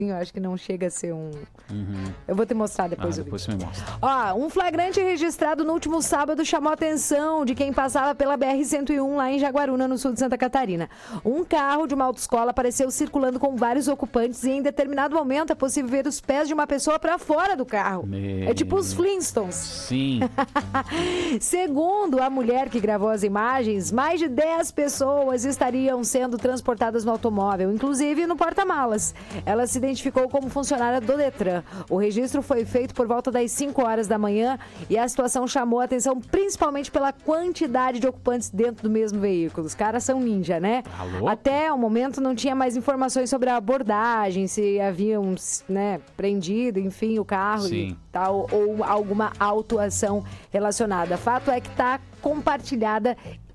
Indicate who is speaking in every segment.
Speaker 1: Eu acho que não chega a ser um... Eu vou te mostrar depois o vídeo.
Speaker 2: Depois você me mostra.
Speaker 1: Ó, um flagrante registrado no último sábado chamou a atenção de quem passava pela BR-101 lá em Jaguaruna, no sul de Santa Catarina. Um carro de uma autoescola apareceu circulando com vários ocupantes e em determinado momento é possível ver os pés de uma pessoa para fora do carro. É tipo os Flintstones.
Speaker 2: Sim.
Speaker 1: Segundo a mulher que gravou as imagens, mais de 10 pessoas estariam sendo transportadas no automóvel, inclusive no porta-malas. Ela se identificou como funcionária do Detran. O registro foi feito por volta das 5 horas da manhã e a situação chamou a atenção principalmente pela quantidade de ocupantes dentro do mesmo veículo. Os caras são ninja, né?
Speaker 2: Alô?
Speaker 1: Até o momento não tinha mais informações sobre a abordagem, se haviam, prendido, enfim, o carro e tal, ou alguma autuação relacionada. Fato é que está compartilhada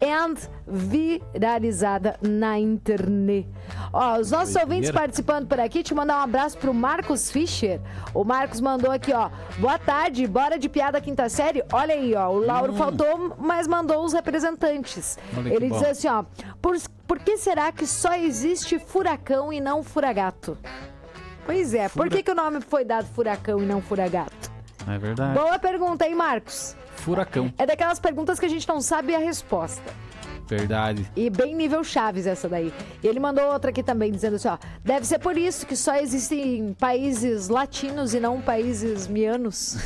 Speaker 1: e viralizada na internet. Ó, os nossos ouvintes participando por aqui, te mandar um abraço pro Marcos Fischer. O Marcos mandou aqui, ó, boa tarde, bora de piada quinta série? Olha aí, ó, o Lauro faltou, mas mandou os representantes. Ele diz assim, ó, por que será que só existe furacão e não furagato? Pois é, por que o nome foi dado furacão e não furagato?
Speaker 2: É verdade.
Speaker 1: Boa pergunta, hein, Marcos?
Speaker 2: Furacão.
Speaker 1: É daquelas perguntas que a gente não sabe a resposta.
Speaker 2: Verdade.
Speaker 1: E bem nível Chaves essa daí. E ele mandou outra aqui também, dizendo assim, ó, deve ser por isso que só existem países latinos e não países mianos.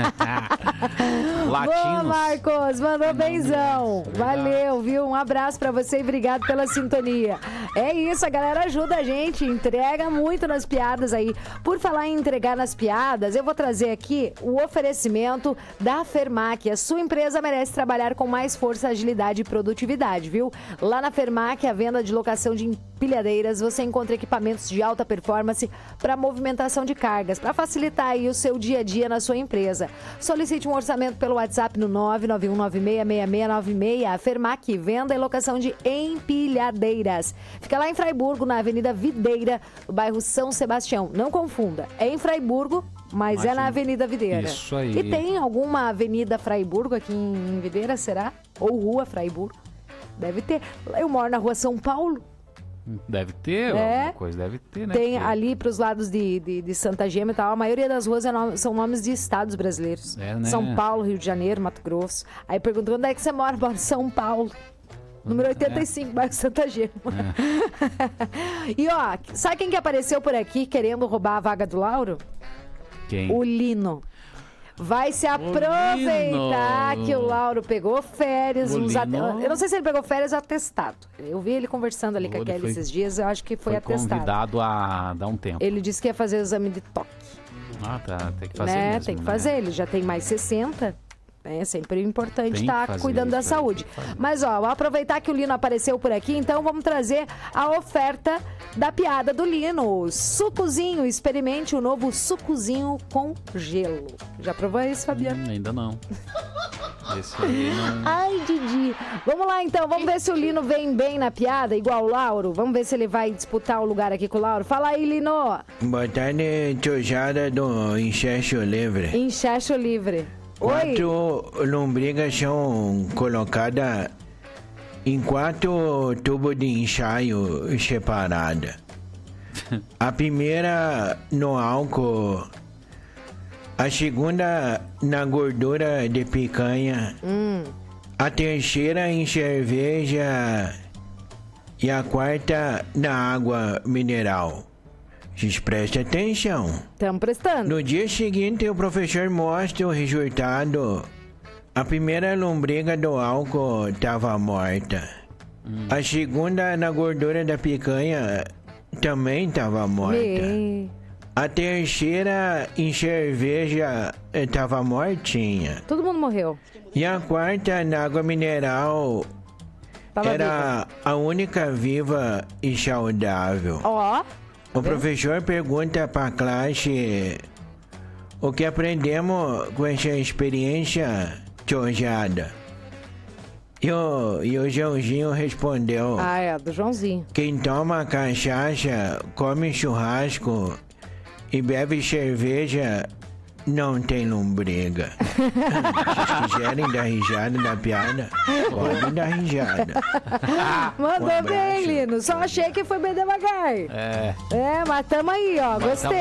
Speaker 2: Latinos.
Speaker 1: Boa, Marcos, mandou benzão. Valeu, viu? Um abraço pra você e obrigado pela sintonia. É isso, a galera ajuda a gente, entrega muito nas piadas aí. Por falar em entregar nas piadas, eu vou trazer aqui o oferecimento da Fermac. A sua empresa merece trabalhar com mais força, agilidade e produtividade, viu? Lá na Fermac, a venda de locação de empilhadeiras, você encontra equipamentos de alta performance para movimentação de cargas, para facilitar aí o seu dia a dia na sua empresa. Solicite um orçamento pelo WhatsApp no 991966696. A Fermac, venda e locação de empilhadeiras. Fica lá em Fraiburgo, na Avenida Videira, no bairro São Sebastião. Não confunda, é em Fraiburgo, mas é na Avenida Videira.
Speaker 2: Isso aí.
Speaker 1: E tem alguma Avenida Fraiburgo aqui em Videira, será? Ou Rua Fraiburgo? Deve ter. Eu moro na Rua São Paulo.
Speaker 2: Deve ter, alguma coisa deve ter, né?
Speaker 1: Tem ali para os lados de Santa Gema e tal. A maioria das ruas são nomes de estados brasileiros.
Speaker 2: É, né?
Speaker 1: São Paulo, Rio de Janeiro, Mato Grosso. Aí perguntou, onde é que você mora? Moro em São Paulo. Número 85, bairro Santa Gema. E ó, sabe quem que apareceu por aqui querendo roubar a vaga do Lauro?
Speaker 2: Quem?
Speaker 1: O Lino. Vai se aproveitar que o Lauro pegou férias. Eu não sei se ele pegou férias ou atestado. Eu vi ele conversando ali com a Kelly esses dias, eu acho que foi atestado.
Speaker 2: Convidado a dar um tempo.
Speaker 1: Ele disse que ia fazer o exame de toque.
Speaker 2: Ah, tá. Tem que fazer mesmo,
Speaker 1: tem que fazer. Ele já tem mais 60. É sempre importante estar cuidando da saúde. Mas, ó, vou aproveitar que o Lino apareceu por aqui, então vamos trazer a oferta da piada do Lino. Sucozinho, experimente o novo sucozinho com gelo. Já provou isso, Fabiano?
Speaker 2: Ainda não. Esse aí não...
Speaker 1: Ai, Didi. Vamos lá, então. Vamos ver se o Lino vem bem na piada, igual o Lauro. Vamos ver se ele vai disputar o lugar aqui com o Lauro. Fala aí, Lino.
Speaker 3: Boa tarde, tojada do Enxercho Livre.
Speaker 1: Enxercho Livre. Oi.
Speaker 3: 4 lombrigas são colocadas em 4 tubos de ensaio separados. A primeira no álcool, a segunda na gordura de picanha, a terceira em cerveja e a quarta na água mineral. Vocês prestem atenção.
Speaker 1: Estamos prestando.
Speaker 3: No dia seguinte, o professor mostra o resultado. A primeira lombriga do álcool estava morta. A segunda, na gordura da picanha, também estava morta. A terceira, em cerveja, estava mortinha.
Speaker 1: Todo mundo morreu.
Speaker 3: E a quarta, na água mineral, era a única viva e saudável.
Speaker 1: Ó.
Speaker 3: O professor pergunta para a classe o que aprendemos com essa experiência tojada. E o Joãozinho respondeu:
Speaker 1: Ah, é, do Joãozinho.
Speaker 3: Quem toma cachaça, come churrasco e bebe cerveja Não tem lombriga. Se quiserem dar risada da piada, podem dar risada.
Speaker 1: Mandou bem, Lino. Só achei que foi bem devagar.
Speaker 2: É.
Speaker 1: É, mas tamo aí, ó. Gostei.